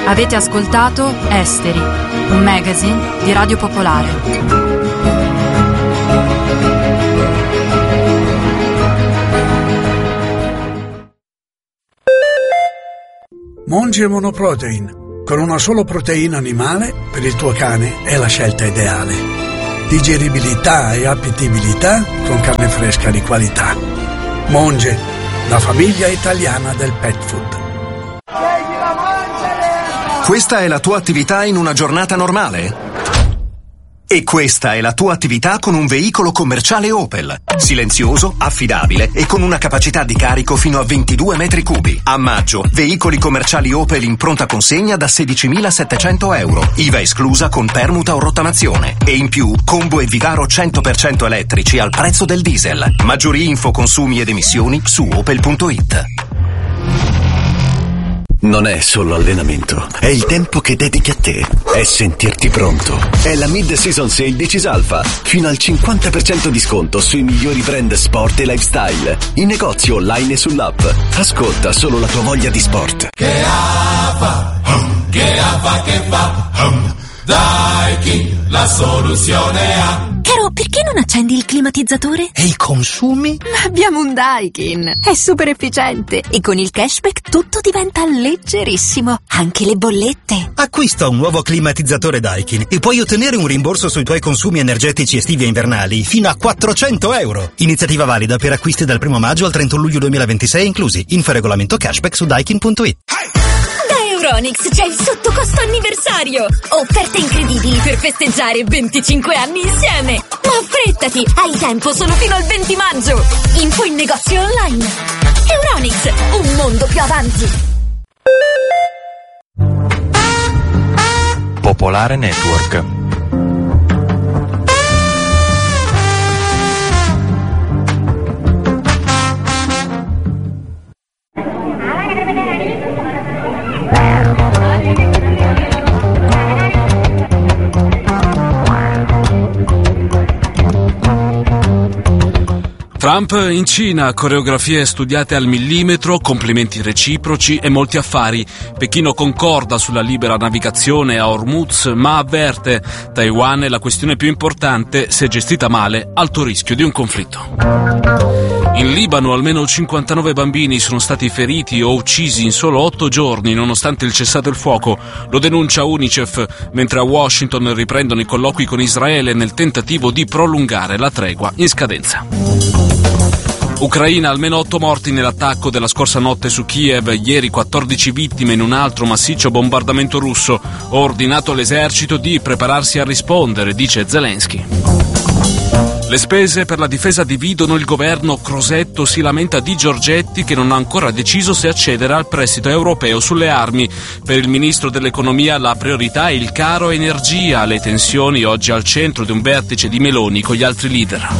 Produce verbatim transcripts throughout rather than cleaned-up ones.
Avete ascoltato Esteri, un magazine di Radio Popolare. Monge Monoprotein, con una solo proteina animale per il tuo cane è la scelta ideale. Digeribilità e appetibilità con carne fresca di qualità. Monge, la famiglia italiana del pet food. Questa è la tua attività in una giornata normale? E questa è la tua attività con un veicolo commerciale Opel. Silenzioso, affidabile e con una capacità di carico fino a ventidue metri cubi. A maggio, veicoli commerciali Opel in pronta consegna da sedicimilasettecento euro. I V A esclusa con permuta o rottamazione. E in più, combo e Vigaro cento per cento elettrici al prezzo del diesel. Maggiori info, consumi ed emissioni su opel punto it. Non è solo allenamento, è il tempo che dedichi a te, è sentirti pronto. È la mid-season sale di Cisalfa, fino al cinquanta per cento di sconto sui migliori brand sport e lifestyle, in negozio online e sull'app. Ascolta solo la tua voglia di sport. Che fa, hum, che fa, che fa, hum. Daikin, la soluzione ha. Caro, perché non accendi il climatizzatore? E i consumi? Ma abbiamo un Daikin, è super efficiente e con il cashback tutto diventa leggerissimo, anche le bollette. Acquista un nuovo climatizzatore Daikin e puoi ottenere un rimborso sui tuoi consumi energetici estivi e invernali fino a quattrocento euro. Iniziativa valida per acquisti dal primo maggio al trentuno luglio duemilaventisei inclusi. Info regolamento cashback su daikin punto it. Euronics c'è il sottocosto anniversario! Offerte incredibili per festeggiare venticinque anni insieme! Ma affrettati! Hai tempo solo fino al venti maggio! Info in negozio online! Euronics, un mondo più avanti! Popolare Network. Trump in Cina, coreografie studiate al millimetro, complimenti reciproci e molti affari. Pechino concorda sulla libera navigazione a Hormuz, ma avverte: Taiwan è la questione più importante, se gestita male, alto rischio di un conflitto. In Libano almeno cinquantanove bambini sono stati feriti o uccisi in solo otto giorni, nonostante il cessato il fuoco. Lo denuncia UNICEF, mentre a Washington riprendono i colloqui con Israele nel tentativo di prolungare la tregua in scadenza. Ucraina, almeno otto morti nell'attacco della scorsa notte su Kiev, ieri quattordici vittime in un altro massiccio bombardamento russo. Ho ordinato all'esercito di prepararsi a rispondere, dice Zelensky. Le spese per la difesa dividono il governo. Crosetto si lamenta di Giorgetti, che non ha ancora deciso se accedere al prestito europeo sulle armi. Per il ministro dell'economia la priorità è il caro energia, le tensioni oggi al centro di un vertice di Meloni con gli altri leader.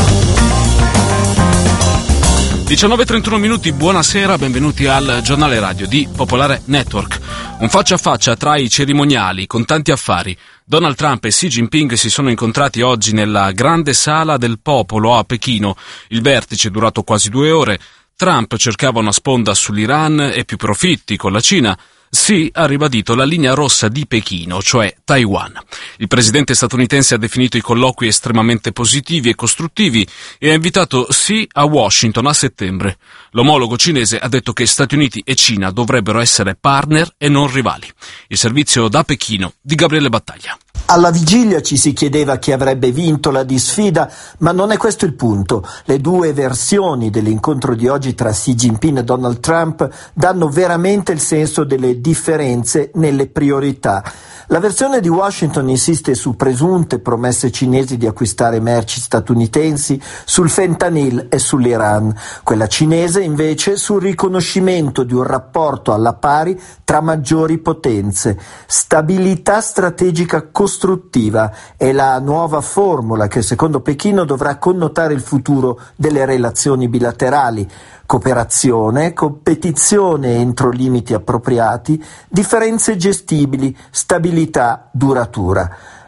diciannove e trentuno minuti, buonasera, benvenuti al giornale radio di Popolare Network. Un faccia a faccia tra i cerimoniali, con tanti affari. Donald Trump e Xi Jinping si sono incontrati oggi nella grande sala del popolo a Pechino. Il vertice è durato quasi due ore. Trump cercava una sponda sull'Iran e più profitti con la Cina. Xi ha ribadito la linea rossa di Pechino, cioè Taiwan. Il presidente statunitense ha definito i colloqui estremamente positivi e costruttivi e ha invitato Xi a Washington a settembre. L'omologo cinese ha detto che Stati Uniti e Cina dovrebbero essere partner e non rivali. Il servizio da Pechino di Gabriele Battaglia. Alla vigilia ci si chiedeva chi avrebbe vinto la disfida, ma non è questo il punto. Le due versioni dell'incontro di oggi tra Xi Jinping e Donald Trump danno veramente il senso delle differenze nelle priorità. La versione di Washington insiste su presunte promesse cinesi di acquistare merci statunitensi, sul fentanyl e sull'Iran. Quella cinese invece sul riconoscimento di un rapporto alla pari tra maggiori potenze. Stabilità strategica costruttiva è la nuova formula che secondo Pechino dovrà connotare il futuro delle relazioni bilaterali. Cooperazione, competizione entro limiti appropriati, differenze gestibili, stabilità duratura.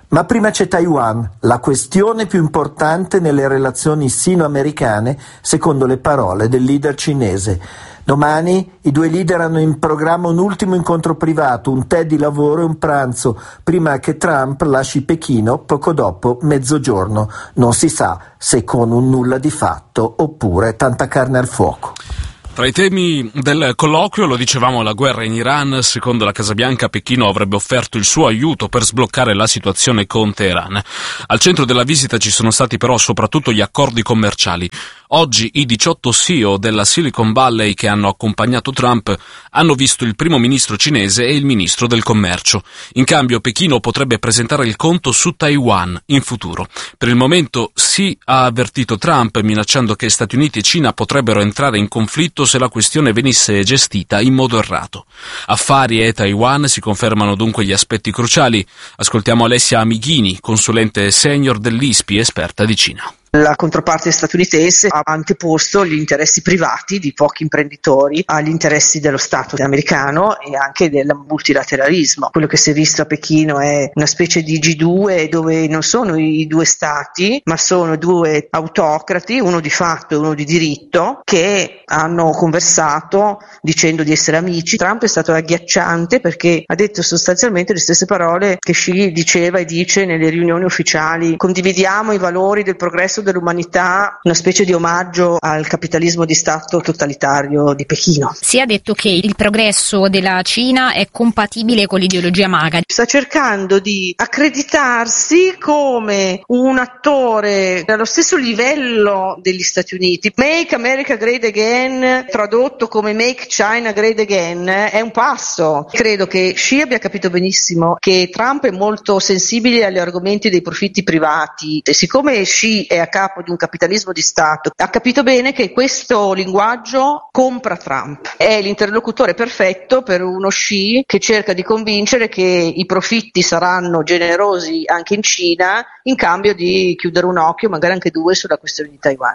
Ma prima c'è Taiwan, la questione più importante nelle relazioni sino-americane, secondo le parole del leader cinese. Domani i due leader hanno in programma un ultimo incontro privato, un tè di lavoro e un pranzo, prima che Trump lasci Pechino poco dopo mezzogiorno. Non si sa se con un nulla di fatto oppure tanta carne al fuoco. Tra i temi del colloquio, lo dicevamo, la guerra in Iran. Secondo la Casa Bianca, Pechino avrebbe offerto il suo aiuto per sbloccare la situazione con Teheran. Al centro della visita ci sono stati però soprattutto gli accordi commerciali. Oggi i diciotto C E O della Silicon Valley che hanno accompagnato Trump hanno visto il primo ministro cinese e il ministro del commercio. In cambio Pechino potrebbe presentare il conto su Taiwan in futuro. Per il momento Xi ha avvertito Trump minacciando che Stati Uniti e Cina potrebbero entrare in conflitto se la questione venisse gestita in modo errato. Affari e Taiwan si confermano dunque gli aspetti cruciali. Ascoltiamo Alessia Amighini, consulente senior dell'I S P I, esperta di Cina. La controparte statunitense ha anteposto gli interessi privati di pochi imprenditori agli interessi dello Stato americano e anche del multilateralismo. Quello che si è visto a Pechino è una specie di G due dove non sono i due stati, ma sono due autocrati, uno di fatto e uno di diritto, che hanno conversato dicendo di essere amici. Trump è stato agghiacciante perché ha detto sostanzialmente le stesse parole che Xi diceva e dice nelle riunioni ufficiali: condividiamo i valori del progresso dell'umanità, una specie di omaggio al capitalismo di Stato totalitario di Pechino. Si è detto che il progresso della Cina è compatibile con l'ideologia MAGA. Sta cercando di accreditarsi come un attore allo stesso livello degli Stati Uniti. Make America Great Again, tradotto come Make China Great Again, è un passo. Credo che Xi abbia capito benissimo che Trump è molto sensibile agli argomenti dei profitti privati e siccome Xi è a capo di un capitalismo di Stato, ha capito bene che questo linguaggio compra Trump. È l'interlocutore perfetto per uno Xi che cerca di convincere che i profitti saranno generosi anche in Cina in cambio di chiudere un occhio, magari anche due, sulla questione di Taiwan.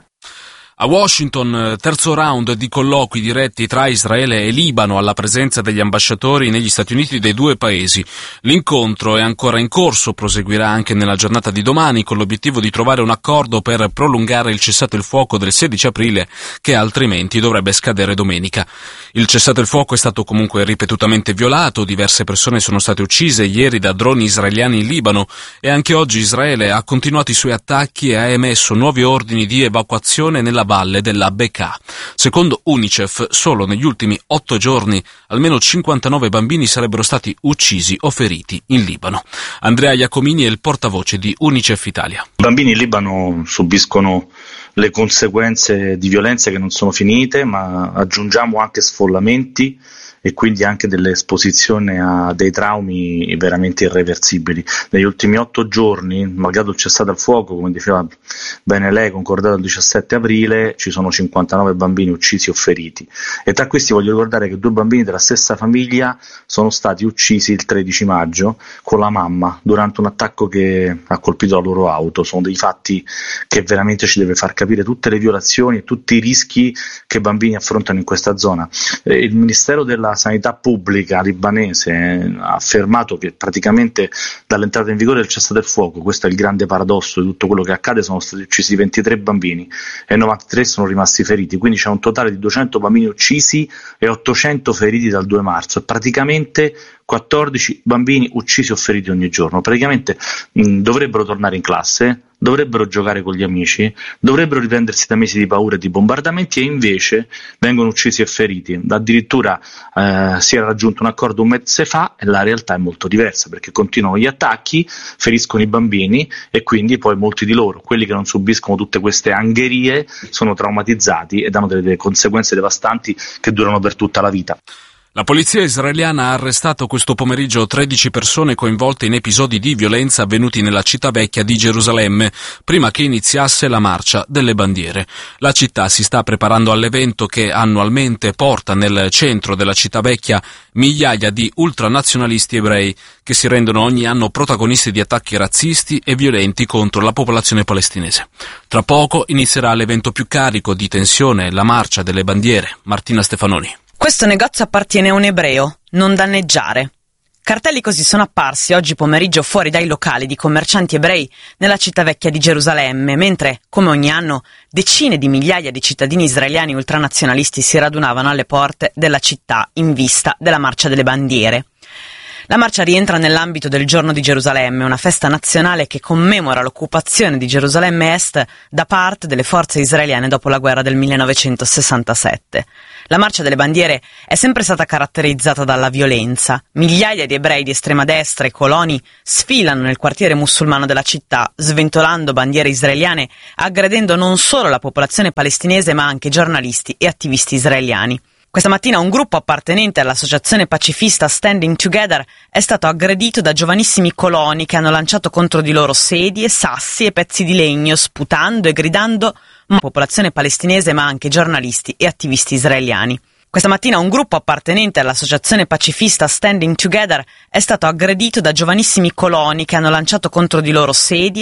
A Washington, terzo round di colloqui diretti tra Israele e Libano alla presenza degli ambasciatori negli Stati Uniti dei due paesi. L'incontro è ancora in corso, proseguirà anche nella giornata di domani con l'obiettivo di trovare un accordo per prolungare il cessate il fuoco del sedici aprile che altrimenti dovrebbe scadere domenica. Il cessate il fuoco è stato comunque ripetutamente violato, diverse persone sono state uccise ieri da droni israeliani in Libano e anche oggi Israele ha continuato i suoi attacchi e ha emesso nuovi ordini di evacuazione nella valle della Bekaa. Secondo UNICEF, solo negli ultimi otto giorni almeno cinquantanove bambini sarebbero stati uccisi o feriti in Libano. Andrea Iacomini è il portavoce di UNICEF Italia. I bambini in Libano subiscono le conseguenze di violenze che non sono finite, ma aggiungiamo anche sfollamenti e quindi anche delle esposizioni a dei traumi veramente irreversibili. Negli ultimi otto giorni, malgrado il cessate al fuoco, come diceva bene lei, concordato il diciassette aprile, ci sono cinquantanove bambini uccisi o feriti. E tra questi voglio ricordare che due bambini della stessa famiglia sono stati uccisi il tredici maggio con la mamma durante un attacco che ha colpito la loro auto. Sono dei fatti che veramente ci deve far capire tutte le violazioni e tutti i rischi che i bambini affrontano in questa zona. Eh, il Ministero della Sanità Pubblica libanese eh, ha affermato che praticamente dall'entrata in vigore del cessate il fuoco, questo è il grande paradosso di tutto quello che accade, sono stati uccisi ventitré bambini e novantatré sono rimasti feriti, quindi c'è un totale di duecento bambini uccisi e ottocento feriti dal due marzo, e praticamente quattordici bambini uccisi o feriti ogni giorno. Praticamente mh, dovrebbero tornare in classe, dovrebbero giocare con gli amici, dovrebbero riprendersi da mesi di paura e di bombardamenti e invece vengono uccisi e feriti. Addirittura eh, si era raggiunto un accordo un mese fa e la realtà è molto diversa perché continuano gli attacchi, feriscono i bambini e quindi poi molti di loro, quelli che non subiscono tutte queste angherie, sono traumatizzati ed hanno delle conseguenze devastanti che durano per tutta la vita. La polizia israeliana ha arrestato questo pomeriggio tredici persone coinvolte in episodi di violenza avvenuti nella città vecchia di Gerusalemme, prima che iniziasse la marcia delle bandiere. La città si sta preparando all'evento che annualmente porta nel centro della città vecchia migliaia di ultranazionalisti ebrei che si rendono ogni anno protagonisti di attacchi razzisti e violenti contro la popolazione palestinese. Tra poco inizierà l'evento più carico di tensione, la marcia delle bandiere. Martina Stefanoni. Questo negozio appartiene a un ebreo, non danneggiare. Cartelli così sono apparsi oggi pomeriggio fuori dai locali di commercianti ebrei nella città vecchia di Gerusalemme, mentre, come ogni anno, decine di migliaia di cittadini israeliani ultranazionalisti si radunavano alle porte della città in vista della Marcia delle Bandiere. La marcia rientra nell'ambito del Giorno di Gerusalemme, una festa nazionale che commemora l'occupazione di Gerusalemme Est da parte delle forze israeliane dopo la guerra del millenovecentosessantasette. La Marcia delle Bandiere è sempre stata caratterizzata dalla violenza. Migliaia di ebrei di estrema destra e coloni sfilano nel quartiere musulmano della città, sventolando bandiere israeliane, aggredendo non solo la popolazione palestinese ma anche giornalisti e attivisti israeliani. Questa mattina un gruppo appartenente all'associazione pacifista Standing Together è stato aggredito da giovanissimi coloni che hanno lanciato contro di loro sedie, sassi e pezzi di legno, sputando e gridando ma popolazione palestinese ma anche giornalisti e attivisti israeliani. Questa mattina un gruppo appartenente all'associazione pacifista Standing Together è stato aggredito da giovanissimi coloni che hanno lanciato contro di loro sedie,